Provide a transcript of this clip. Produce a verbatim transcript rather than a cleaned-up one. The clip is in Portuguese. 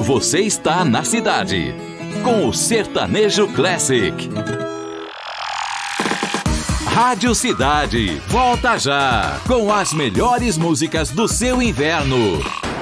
você está na cidade, com o Sertanejo Classic. Rádio Cidade, volta já, com as melhores músicas do seu inverno.